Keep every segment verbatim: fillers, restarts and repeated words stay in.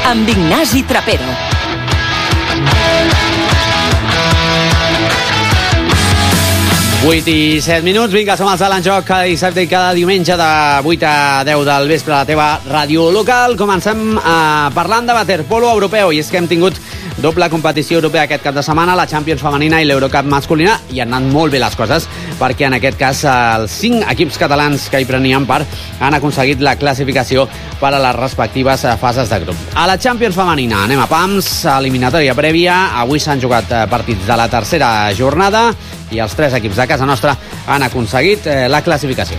amb Ignasi Trapero. vuit i set minuts, vinga, som els de l'Enjoc cada dissabte i cada diumenge de vuit a deu del vespre a la teva ràdio local. Comencem eh, parlant de waterpolo europeu, i és que hem tingut doble competició europea aquest cap de setmana, la Champions femenina i l'Eurocup masculina, i han anat molt bé les coses, perquè en aquest cas els cinc equips catalans que hi prenien part han aconseguit la classificació per a les respectives fases de grup. A la Champions femenina anem a pams, eliminatòria prèvia, avui s'han jugat partits de la tercera jornada, i els tres equips de casa nostra han aconseguit eh, la classificació.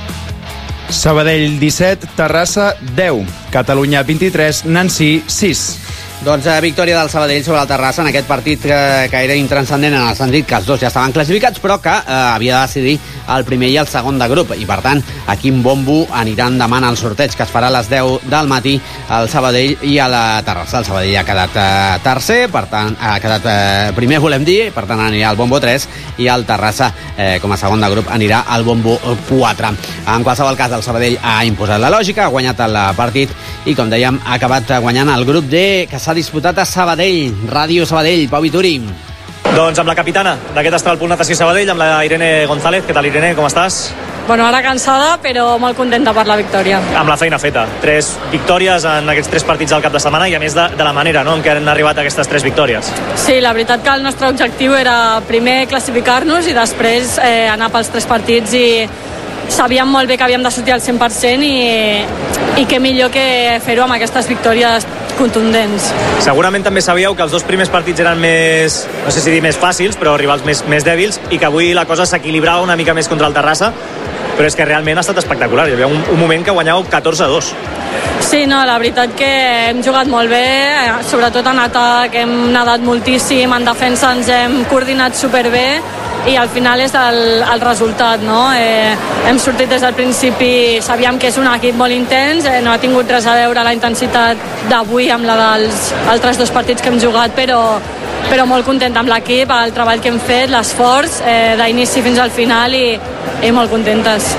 Sabadell disset, Terrassa deu, Catalunya vint-i-tres, Nancy sis. Doncs eh, victòria del Sabadell sobre el Terrassa en aquest partit que, que era intranscendent en el sentit que els dos ja estaven classificats, però que eh, havia de decidir el primer i el segon de grup, i per tant a quin bombo aniran demà en el sorteig que es farà a les deu del matí al Sabadell i a la Terrassa. El Sabadell ha quedat eh, tercer, per tant ha quedat eh, primer, volem dir, per tant anirà al bombo tres, i el Terrassa eh, com a segon de grup anirà al bombo quatre. En qualsevol cas, el Sabadell ha imposat la lògica, ha guanyat el partit i, com dèiem, ha acabat guanyant el grup D, que s'ha disputat a Sabadell. Ràdio Sabadell, Pau Vituri. Doncs amb la capitana d'aquest Astral Punt Natació Sabadell, amb la Irene González. Què tal, Irene? Com estàs? Bueno, ara cansada, però molt contenta per la victòria. Amb la feina feta. Tres victòries en aquests tres partits del cap de setmana, i a més de, de la manera, no?, en què han arribat aquestes tres victòries. Sí, la veritat que el nostre objectiu era primer classificar-nos i després eh, anar pels tres partits, i sabíem molt bé que havíem de sortir al cent per cent, i, i què millor que fer-ho amb aquestes victòries contundents. Segurament també sabíeu que els dos primers partits eren més, no sé si dir més fàcils, però rivals més, més dèbils, i que avui la cosa s'equilibrava una mica més contra el Terrassa, però és que realment ha estat espectacular. Hi havia un, un moment que guanyàveu catorze a dos. Sí, no, la veritat que hem jugat molt bé, sobretot en atac hem nedat moltíssim, en defensa ens hem coordinat superbé, i al final és el, el resultat, no? Eh, hem sortit des del principi, sabíem que és un equip molt intens, eh, no ha tingut res a veure la intensitat d'avui amb la dels altres dos partits que hem jugat, però, però molt contenta amb l'equip, el treball que hem fet, l'esforç eh, d'inici fins al final, i, i molt contentes.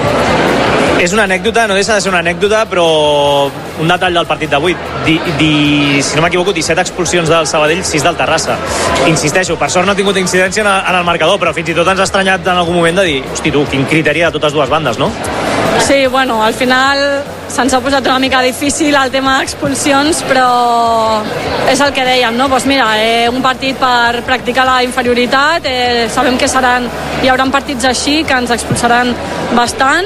És una anècdota, no deixa de ser una anècdota, però un detall del partit d'avui. Di, di, si no m'equivoco, disset expulsions del Sabadell, sis del Terrassa. Insisteixo, per sort no ha tingut incidència en, en el marcador, però fins i tot ens ha estranyat en algun moment de dir, hosti tu, quin criteri de totes dues bandes, no? Sí, bueno, al final se'ns ha posat una mica difícil el tema d'expulsions, però és el que dèiem, no? Doncs mira, eh, un partit per practicar la inferioritat, eh, sabem que seran, hi haurà partits així que ens expulsaran bastant,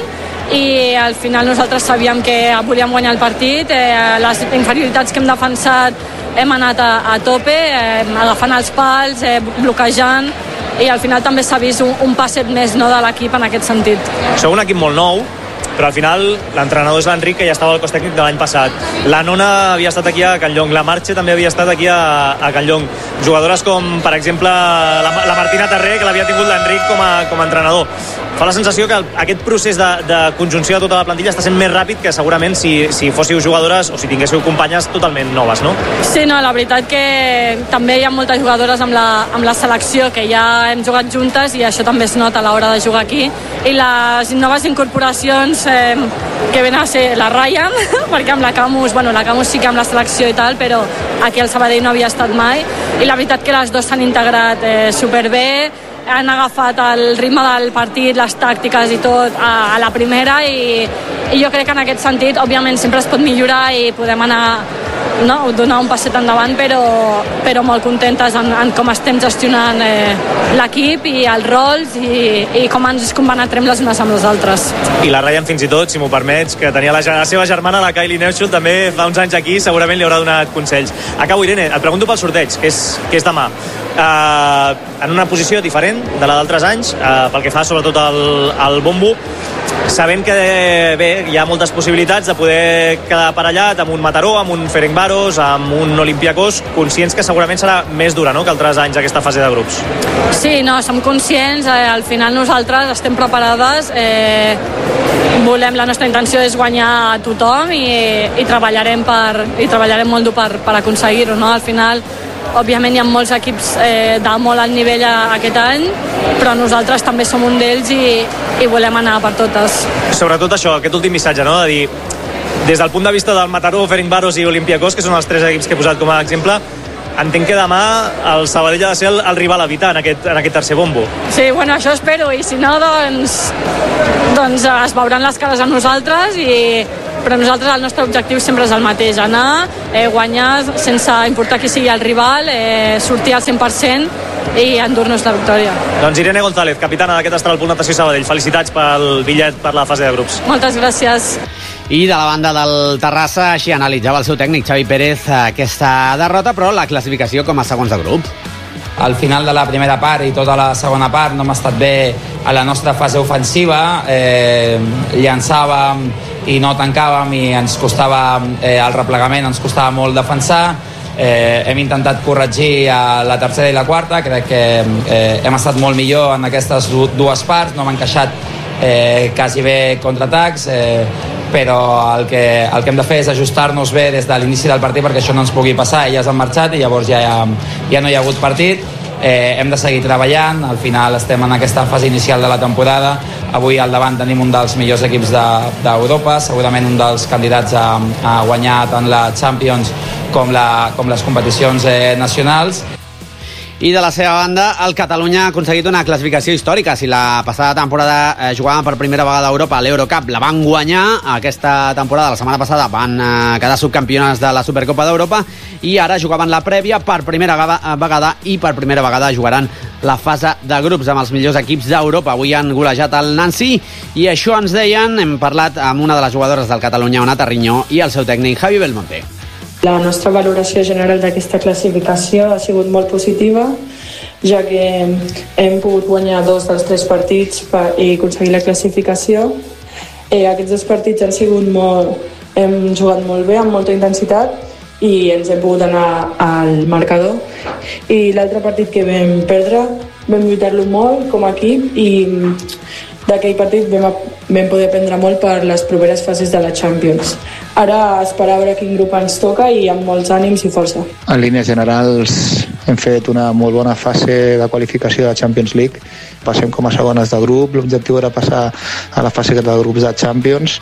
i al final nosaltres sabíem que volíem guanyar el partit, eh, les inferioritats que hem defensat hem anat a, a tope, eh, agafant els pals, eh, bloquejant, i al final també s'ha vist un, un passet més, no, de l'equip en aquest sentit. Sou un equip molt nou, però al final l'entrenador és l'Enric, que ja estava al cos tècnic de l'any passat. La Nona havia estat aquí a Can Llong, la Marche també havia estat aquí a, a Can Llong. Jugadores com, per exemple, la, la Martina Terré, que l'havia tingut l'Enric com a, com a entrenador. Fa la sensació que el, aquest procés de, de conjunció de tota la plantilla està sent més ràpid que segurament si, si fóssiu jugadores o si tinguéssiu companyes totalment noves, no? Sí, no, la veritat que també hi ha moltes jugadores amb la, amb la selecció que ja hem jugat juntes, i això també es nota a l'hora de jugar aquí, i les noves incorporacions eh, que ven a ser la Ryan, perquè amb la Camus, bueno, la Camus sí que amb la selecció i tal, però aquí al Sabadell no havia estat mai, i la veritat que les dues s'han integrat eh, superbé, han agafat el ritme del partit, les tàctiques i tot a, a la primera, i, i jo crec que en aquest sentit òbviament sempre es pot millorar i podem anar, no, donar un passet endavant, però, però molt contentes en, en com estem gestionant eh, l'equip i els rols, i, i com ens compenetrem les unes amb les altres. I la Ryan, fins i tot, si m'ho permets, que tenia la, la seva germana, la Kylie Neuschel, també fa uns anys aquí, segurament li haurà donat consells. Acabo, Irene, et pregunto pel sorteig, que és, que és demà. Uh, en una posició diferent de la d'altres anys, uh, pel que fa sobretot al, al bombo, sabent que bé, hi ha moltes possibilitats de poder quedar aparellat amb un Mataró, amb un Ferencváros, amb un Olympiacos, conscients que segurament serà més dura, no?, que altres anys aquesta fase de grups. Sí, no, som conscients, eh, al final nosaltres estem preparades, eh, volem, la nostra intenció és guanyar a tothom, i, i treballarem per, i treballarem molt dur per, per aconseguir-ho, no? Al final, òbviament hi ha molts equips eh, de molt alt nivell a, aquest any, però nosaltres també som un d'ells, i, i volem anar per totes. Sobretot això, aquest últim missatge, no?, de dir des del punt de vista del Mataró, Ferencváros i Olympiacos, que són els tres equips que he posat com a exemple, entenc que demà el Sabadell ha de ser el, el rival a evitar en aquest, en aquest tercer bombo. Sí, bueno, això espero, i si no, doncs, doncs es veuran les cares amb nosaltres, i, però nosaltres el nostre objectiu sempre és el mateix, anar, eh, guanyar sense importar qui sigui el rival, eh, sortir al cent per cent i endur-nos la victòria. Doncs Irene González, capitana d'aquest Astralpunt Natació Sabadell, felicitats pel bitllet per la fase de grups. Moltes gràcies. I de la banda del Terrassa, així analitzava el seu tècnic Xavi Pérez aquesta derrota, però la classificació com a segons de grup. Al final de la primera part i tota la segona part no hem estat bé a la nostra fase ofensiva, eh, llançàvem i no tancàvem i ens costava eh, el replegament, ens costava molt defensar. Eh, hem intentat corregir a la tercera i la quarta, crec que eh, hem estat molt millor en aquestes dues parts, no hem encaixat eh, quasi bé contraatacs, eh, però el que, el que hem de fer és ajustar-nos bé des de l'inici del partit perquè això no ens pugui passar. Elles han marxat i llavors ja, ja, ja no hi ha hagut partit. Eh, hem de seguir treballant, al final estem en aquesta fase inicial de la temporada. Avui al davant tenim un dels millors equips d'Europa, de, segurament un dels candidats a, a guanyar tant la Champions com, la, com les competicions eh, nacionals. I de la seva banda, el Catalunya ha aconseguit una classificació històrica. Si la passada temporada eh, jugaven per primera vegada a Europa a l'Eurocup, la van guanyar. Aquesta temporada, la setmana passada, van eh, quedar subcampiones de la Supercopa d'Europa i ara jugaven la prèvia per primera vegada i per primera vegada jugaran la fase de grups amb els millors equips d'Europa. Avui han golejat el Nancy i això ens deien, hem parlat amb una de les jugadores del Catalunya, Ona Tarriñó, i el seu tècnic Javi Belmonte. La nostra valoració general d'aquesta classificació ha sigut molt positiva, ja que hem pogut guanyar dos dels tres partits i aconseguir la classificació. Eh, aquests dos partits han sigut molt... hem jugat molt bé, amb molta intensitat, i ens hem pogut anar al marcador. I l'altre partit que vam perdre, vam lluitar-lo molt com a equip, i d'aquell partit vam, vam poder aprendre molt per les properes fases de la Champions. Ara esperar a veure quin grup ens toca i amb molts ànims i força. En línies generals hem fet una molt bona fase de qualificació de Champions League. Passem com a segones de grup, l'objectiu era passar a la fase de grups de Champions.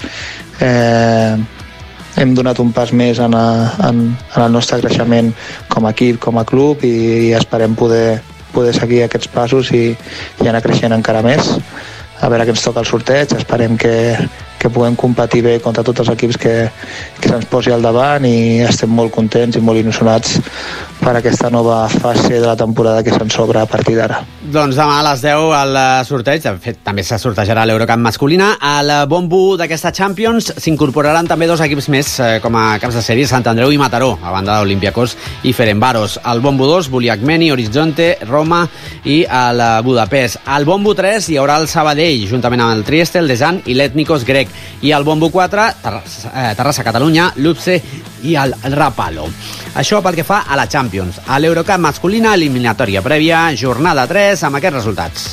Eh, hem donat un pas més en, a, en, en el nostre creixement com a equip, com a club, i, i esperem poder, poder seguir aquests passos i, i anar creixent encara més. A veure què ens toca el sorteig, esperem que, que puguem competir bé contra tots els equips que, que se'ns posi al davant, i estem molt contents i molt il·lusionats per aquesta nova fase de la temporada que se'ns obre a partir d'ara. Doncs demà a les deu el sorteig, de fet també se sortejarà l'Eurocup masculina. Al bombo d'aquesta Champions s'incorporaran també dos equips més eh, com a caps de sèrie, Sant Andreu i Mataró, a banda d'Olympiacos i Ferencváros. Al bombo dos, Buliacmeni, Horizonte, Roma i el Budapest. Al bombo tres hi haurà el Sabadell, juntament amb el Trieste, el Desan i l'Ètnicos grec. I al bombo quatre, Terrassa, eh, Terrassa Catalunya, l'Upse i el Rapallo. Això pel que fa a la Champions. A l'Eurocup masculina, eliminatòria prèvia, jornada tres, amb aquests resultats.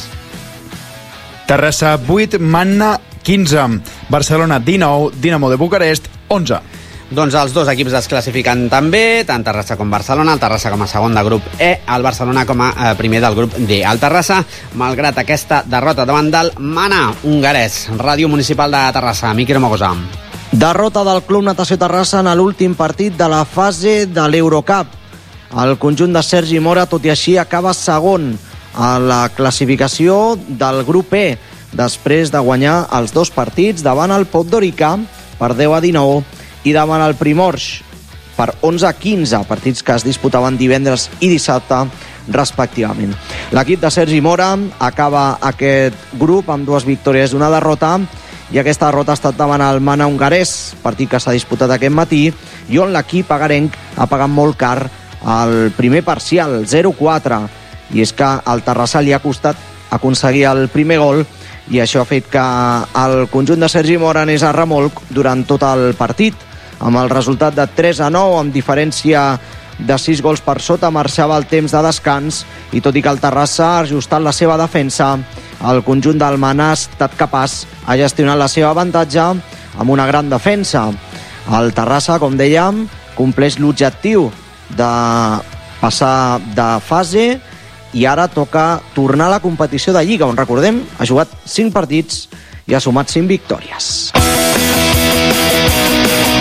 Terrassa vuit, Manna quinze, Barcelona dinou, Dinamo de Bucarest onze. Doncs els dos equips es classifiquen també, tant Terrassa com Barcelona, el Terrassa com a segon de grup E, el Barcelona com a eh, primer del grup D. El Terrassa, malgrat aquesta derrota davant del Mana hongarès. Ràdio Municipal de Terrassa, Miqui Romagosa. Derrota del Club Natació Terrassa en l'últim partit de la fase de l'Eurocup. El conjunt de Sergi Mora, tot i així, acaba segon a la classificació del grup E, després de guanyar els dos partits davant el Podgorica per deu a dinou i davant el Primorsk per onze a quinze, partits que es disputaven divendres i dissabte respectivament. L'equip de Sergi Mora acaba aquest grup amb dues victòries i una derrota, i aquesta derrota ha estat davant el Mana hongarès, partit que s'ha disputat aquest matí i on l'equip agarenc ha pagat molt car el primer parcial, zero a quatre, i és que al Terrassa li ha costat aconseguir el primer gol, i això ha fet que el conjunt de Sergi Mora anés a remolc durant tot el partit, amb el resultat de tres a nou, amb diferència de sis gols per sota, marxava el temps de descans, i tot i que el Terrassa ha ajustat la seva defensa, el conjunt del Mana ha estat capaç a gestionar la seva avantatge amb una gran defensa. El Terrassa, com dèiem, compleix l'objectiu de passar de fase i ara toca tornar a la competició de Lliga, on, recordem, ha jugat cinc partits i ha sumat cinc victòries.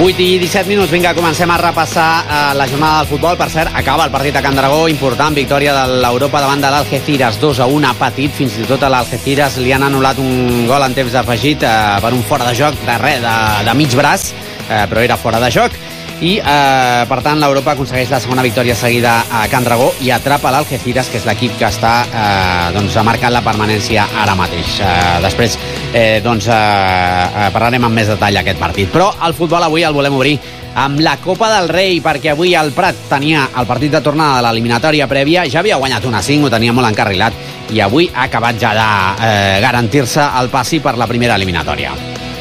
vuit i disset minuts, vinga, comencem a repassar uh, la jornada del futbol. Per cert, acaba el partit a Can Dragó, important, victòria de l'Europa davant de l'Algeciras, dos a un, ha patit, fins i tot a l'Algeciras li han anul·lat un gol en temps afegit uh, per un fora de joc de res, de, de mig braç, uh, però era fora de joc. I, eh, per tant, l'Europa aconsegueix la segona victòria seguida a Can Dragó i atrapa l'Algeciras, que és l'equip que està eh, doncs, marcant la permanència ara mateix. Eh, després eh, doncs, eh, parlarem amb més detall aquest partit. Però el futbol avui el volem obrir amb la Copa del Rei, perquè avui el Prat tenia el partit de tornada de l'eliminatòria prèvia, ja havia guanyat un a cinc, ho tenia molt encarrilat, i avui ha acabat ja de eh, garantir-se el passi per la primera eliminatòria.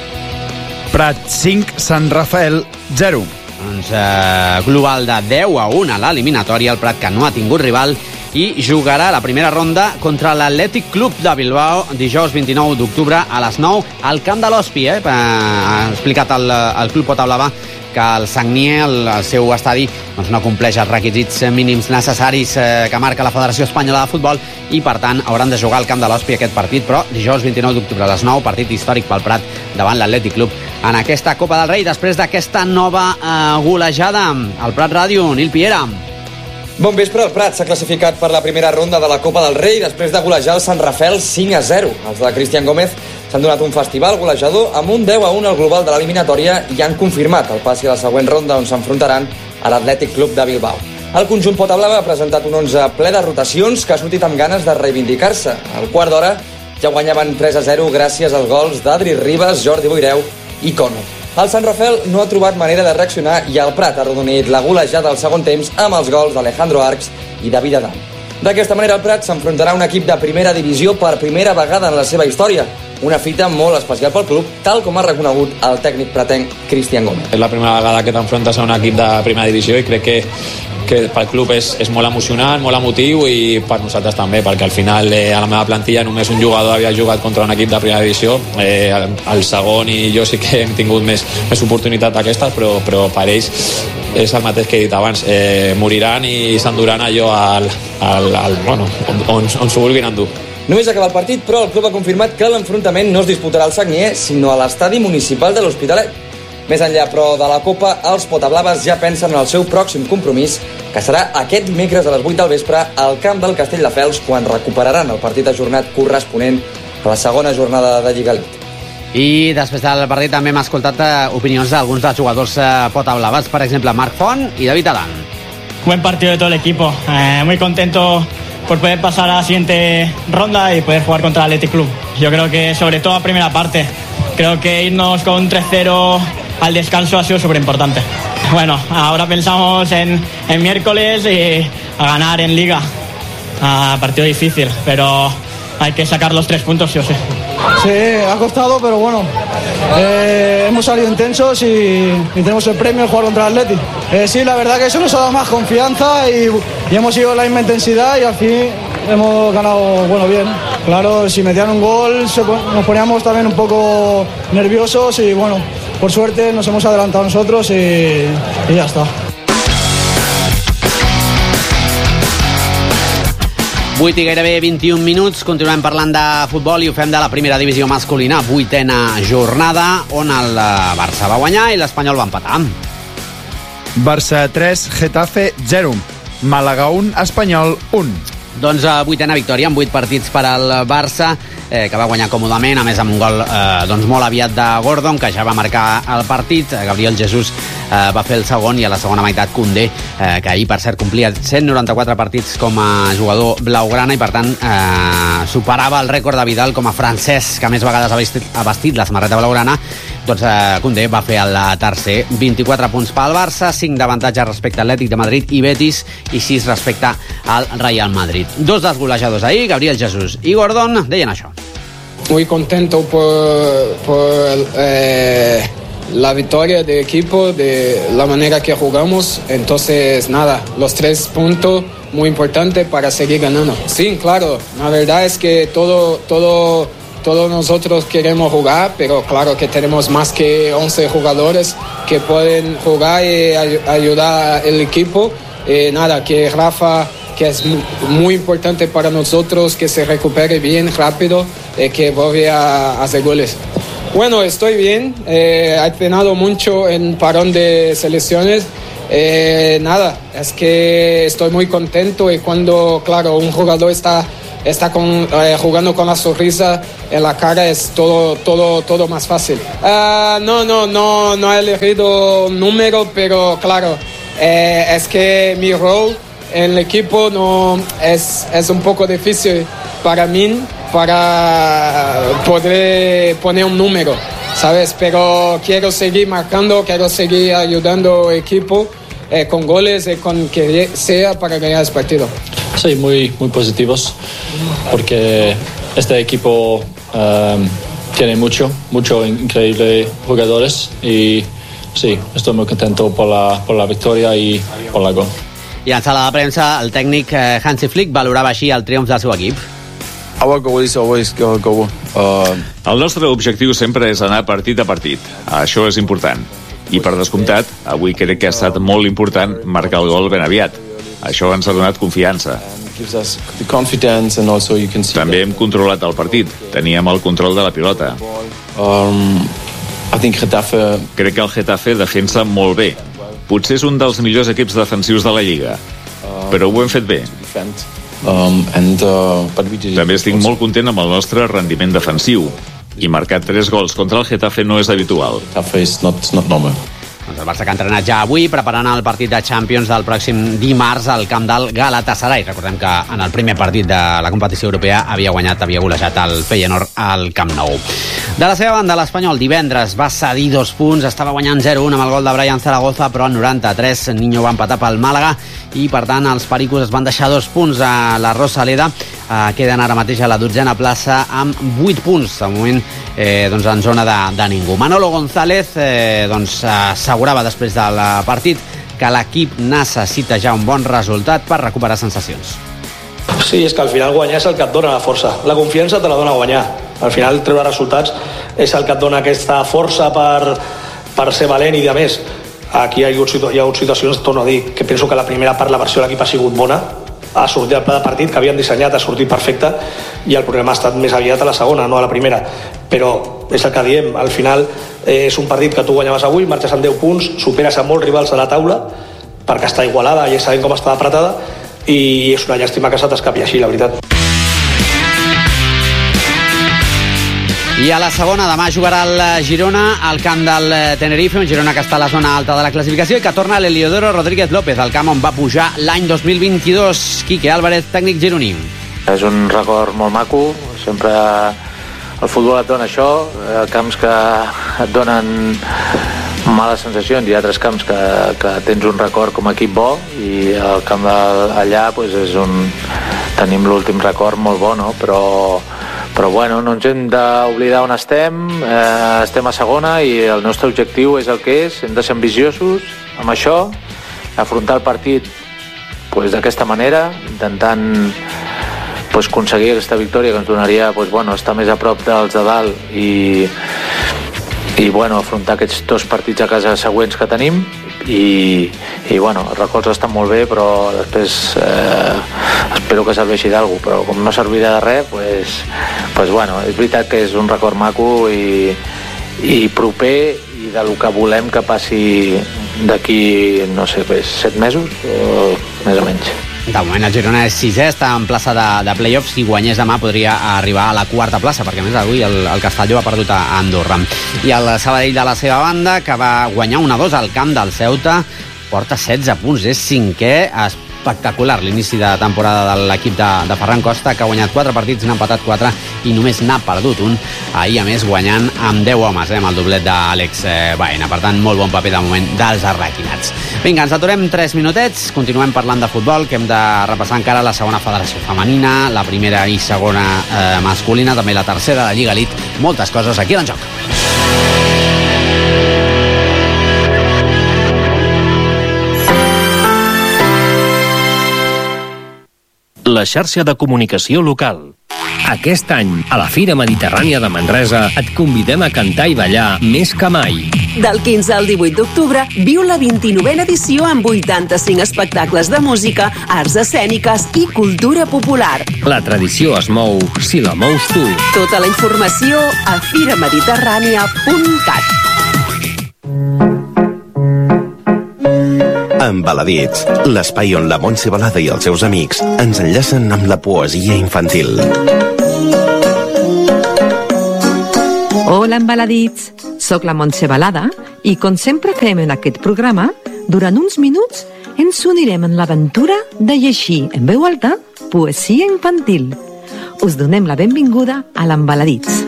Prat cinc, Sant Rafael zero. Doncs, eh, global de deu a un a l'eliminatòria, el Prat, que no ha tingut rival, i jugarà la primera ronda contra l'Atlètic Club de Bilbao dijous vint-i-nou d'octubre a les nou al Camp de l'Hospi. Eh? Ha explicat el, el Club Potablava que el Sagnier, el, el seu estadi, doncs no compleix els requisits mínims necessaris eh, que marca la Federació Espanyola de Futbol i, per tant, hauran de jugar al Camp de l'Hospi aquest partit, però dijous vint-i-nou d'octubre a les nou, partit històric pel Prat davant l'Atlètic Club en aquesta Copa del Rei, després d'aquesta nova eh, golejada. Al Prat Ràdio, Nil Piera. Bon vespre, el Prat s'ha classificat per la primera ronda de la Copa del Rei després de golejar el Sant Rafael cinc a zero. Els de Cristian Gómez s'han donat un festival golejador amb un deu a un al global de l'eliminatòria i han confirmat el passi a la següent ronda, on s'enfrontaran a l'Atlètic Club de Bilbao. El conjunt Potablava ha presentat un onze ple de rotacions que ha sortit amb ganes de reivindicar-se. Al quart d'hora ja guanyaven tres a zero gràcies als gols d'Adri Ribas, Jordi Boireu i Cono. El Sant Rafael no ha trobat manera de reaccionar i el Prat ha arrodonit la golejada al segon temps amb els gols d'Alejandro Arcs i David Adam. D'aquesta manera el Prat s'enfrontarà a un equip de primera divisió per primera vegada en la seva història. Una fita molt especial pel club, tal com ha reconegut el tècnic pratenc Cristian Gómez. És la primera vegada que t'enfrontes a un equip de primera divisió i crec que, que pel club és, és molt emocionant, molt emotiu i per nosaltres també, perquè al final eh, a la meva plantilla només un jugador havia jugat contra un equip de primera divisió. Eh, el, el segon i jo sí que hem tingut més, més oportunitat d'aquestes, però, però per ells és el mateix que he dit abans, eh, moriran i s'enduran allò al, al, al, bueno, on, on, on s'ho vulguin endur. Només acaba el partit, però el club ha confirmat que l'enfrontament no es disputarà al Sagnier, sinó a l'estadi municipal de l'Hospitalet. Més enllà, però, de la Copa, els potablaves ja pensen en el seu pròxim compromís, que serà aquest dimecres a les vuit del vespre al camp del Castelldefels, quan recuperaran el partit ajornat corresponent a la segona jornada de Lliga Elite. I després del partit també hem escoltat eh, opinions d'alguns dels jugadors eh, potablaves, per exemple, Marc Font i David Adán. Buen partido de todo el equipo, eh, muy contento por poder pasar a la siguiente ronda y poder jugar contra el Athletic Club. Yo creo que sobre todo a primera parte, creo que irnos con tres cero al descanso ha sido súper importante. Bueno, ahora pensamos en, en miércoles y a ganar en Liga. Ah, partido difícil, pero hay que sacar los tres puntos sí o sí. Sí, ha costado, pero bueno, eh, hemos salido intensos y, y tenemos el premio de jugar contra el Atleti. Eh, sí, la verdad que eso nos ha dado más confianza y, y hemos ido a la misma intensidad y al fin hemos ganado, bueno, bien. Claro, si metían un gol se, nos poníamos también un poco nerviosos y bueno, por suerte nos hemos adelantado nosotros y, y ya está. vuit i gairebé vint-i-un minuts, continuem parlant de futbol i ho fem de la primera divisió masculina, vuitena jornada, on el Barça va guanyar i l'Espanyol va empatar. Barça tres, Getafe zero, Màlaga un, Espanyol un. Doncs uh, vuitena victòria en vuit partits per al Barça, eh, que va guanyar còmodament, a més amb un gol eh, doncs molt aviat de Gordon, que ja va marcar el partit. Gabriel Jesús eh, va fer el segon i a la segona meitat Koundé, eh, que ahir per cert complia cent noranta-quatre partits com a jugador blaugrana i per tant eh, superava el rècord de Vidal com a francès que més vegades ha vestit, ha vestit la samarreta blaugrana. Doncs eh, Koundé va fer el tercer, vint-i-quatre punts pel Barça, cinc d'avantatge respecte a Atlètic de Madrid i Betis i sis respecte al Real Madrid. Dos dels golejadors ahir, Gabriel Jesús i Gordon, deien això. Muy contento por, por eh, la victoria del equipo, de la manera que jugamos. Entonces, nada, los tres puntos muy importantes para seguir ganando. Sí, claro, la verdad es que todo, todo, todos nosotros queremos jugar, pero claro que tenemos más que once jugadores que pueden jugar y ay- ayudar al equipo. Eh, nada, que Rafa, que es muy importante para nosotros, que se recupere bien rápido y que vuelva a hacer goles. Bueno, estoy bien. Eh, he entrenado mucho en parón de selecciones. Eh, nada, es que estoy muy contento y cuando, claro, un jugador está, está con, eh, jugando con la sonrisa en la cara es todo, todo, todo más fácil. Uh, no, no, no, no he elegido un número, pero claro, eh, es que mi rol en el equipo no es, es un poco difícil para mí para poder poner un número, ¿sabes? Pero quiero seguir marcando, quiero seguir ayudando al equipo eh, con goles y con que sea para ganar el partido. Sí, muy, muy positivos, porque este equipo um, tiene mucho, mucho increíbles jugadores y sí, estoy muy contento por la, por la victoria y por la gol. I en sala de premsa, el tècnic eh, Hansi Flick valorava així el triomf del seu equip. Our goal is always go, go. Uh... El nostre objectiu sempre és anar partit a partit. Això és important. I per descomptat, avui crec que ha estat molt important marcar el gol ben aviat. Això ens ha donat confiança. També hem controlat el partit. Teníem el control de la pilota. Um, I think Getafe... Crec que el Getafe defensa molt bé. Potser és un dels millors equips defensius de la Lliga. Però ho hem fet bé. Um, and, uh, També estic molt content amb el nostre rendiment defensiu. I marcar tres gols contra el Getafe no és habitual. Getafe is not, not normal. Doncs el Barça que ha entrenat ja avui, preparant el partit de Champions del pròxim dimarts al camp del Galatasaray. Recordem que en el primer partit de la competició europea havia guanyat, havia golejat el Feyenoord al Camp Nou. De la seva banda, l'Espanyol divendres va cedir dos punts, estava guanyant zero un amb el gol de Brian Zaragoza, però al noranta-tres Niño va empatar pel Màlaga i, per tant, els pericos es van deixar dos punts a la Rosaleda. Eh, queden ara mateix a la dotzena plaça amb vuit punts, de moment eh, doncs en zona de, de ningú. Manolo González eh, doncs, assegurava després del partit que l'equip necessita ja un bon resultat per recuperar sensacions. Sí, és que al final guanyar és el que et dona la força. La confiança te la dona guanyar. Al final treure resultats és el que et dona aquesta força per, per ser valent i, a més, aquí hi ha hagut, hi ha hagut situacions, torno a dir, que penso que la primera part la versió de l'equip ha sigut bona, ha sortit el pla de partit que havíem dissenyat, ha sortit perfecte, i el problema ha estat més aviat a la segona, no a la primera. Però és el que diem, al final eh, és un partit que tu guanyaves avui, marxes amb deu punts, superes a molts rivals a la taula, perquè està igualada, ja sabem com està apretada, i és una llàstima que se t'escapi així, la veritat. I a la segona, demà jugarà el Girona al camp del Tenerife, un Girona que està a la zona alta de la classificació i que torna a l'Heliodoro Rodríguez López, al camp on va pujar l'any dos mil vint-i-dos. Quique Álvarez, tècnic gironí. És un record molt maco, sempre el futbol et dona això, camps que et donen males sensacions, hi ha altres camps que, que tens un record com a equip bo i el camp d'allà pues, és un... tenim l'últim record molt bo, no? però però bueno, no ens hem d'oblidar on estem, eh, estem a segona i el nostre objectiu és el que és, hem de ser ambiciosos amb això, afrontar el partit pues, d'aquesta manera, intentant pues, aconseguir aquesta victòria que ens donaria pues, bueno, estar més a prop dels de dalt i, i bueno, afrontar aquests dos partits a casa següents que tenim i, i bueno, els records estan molt bé però després eh, espero que serveixi d'algú, però com no servirà de res pues, pues bueno, és veritat que és un record maco i, i proper i del que volem que passi d'aquí, no sé, pues, set mesos o més o menys. De moment el Girona és sisè, està en plaça de, de play-offs. Si guanyés demà podria arribar a la quarta plaça, perquè a més avui el, el Castelló ha perdut a Andorra. I el Sabadell de la seva banda, que va guanyar un a dos al camp del Ceuta, porta setze punts, és cinquè. Espectacular l'inici de temporada de l'equip de, de Ferran Costa, que ha guanyat quatre partits, n'ha empatat quatre i només n'ha perdut un. Ahir, a més, guanyant amb deu homes, eh, amb el doblet d'Àlex Baena. Per tant, molt bon paper de moment dels arraquinats. Vinga, ens aturem tres minutets, continuem parlant de futbol, que hem de repassar encara la segona federació femenina, la primera i segona eh, masculina, també la tercera, la Lliga Elite, moltes coses aquí en joc. La xarxa de comunicació local. Aquest any, a la Fira Mediterrània de Manresa, et convidem a cantar i ballar més que mai. Del quinze al divuit d'octubre, viu la vint-i-novena edició amb vuitanta-cinc espectacles de música, arts escèniques i cultura popular. La tradició es mou si la mous tu. Tota la informació a fira mediterrània punt cat. Embaladits, l'espai on la Montse Balada i els seus amics ens enllacen amb la poesia infantil. Hola, embaladits! Soc la Montse Balada i, com sempre fem en aquest programa, durant uns minuts ens unirem en l'aventura de llegir en veu alta poesia infantil. Us donem la benvinguda a l'Embaladits.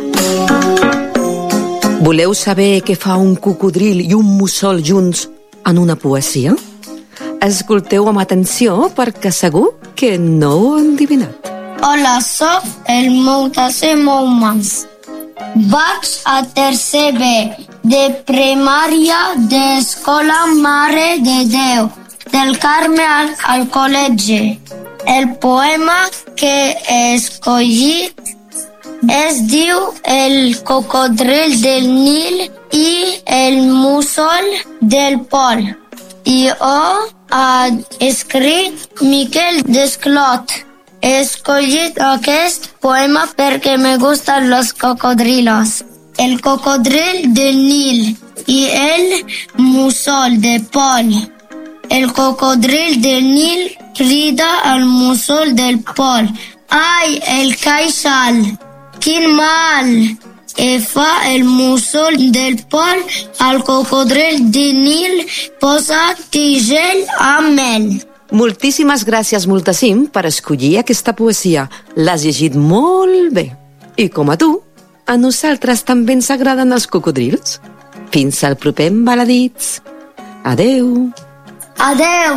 Voleu saber què fa un cocodril i un mussol junts en una poesia? Escolteu amb atenció perquè segur que no ho heu endivinat. Hola, soc el Moutase Moumans. Vaig a tercer B de primària d'Escola Mare de Déu del Carme al, al col·legi. El poema que he escollit es diu El cocodril del Nil i el mussol del Pol. I ho ha escrit Miquel Desclot. He escollit aquest poema perquè me gustan los cocodrilos. El cocodril del Nil y el mussol de Pol. El cocodril del Nil crida al mussol del Pol. Ai, el queixal, quin mal! E fa el mussol del Pol al cocodril del Nil posa tigel amb mel. Moltíssimes gràcies, Multassim, per escollir aquesta poesia. L'has llegit molt bé. I com a tu, a nosaltres també ens agraden els cocodrils. Fins al proper Embaladits. Adeu. Adeu.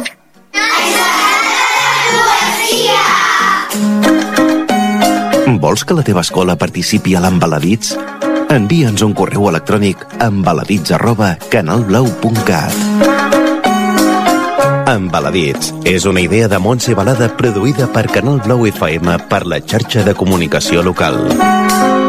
Vols que la teva escola participi a l'Embaladits? Envia'ns un correu electrònic a embaladits arroba canalblau punt cat. Embaladits és una idea de Montse Balada produïda per Canal Blau F M per la xarxa de comunicació local.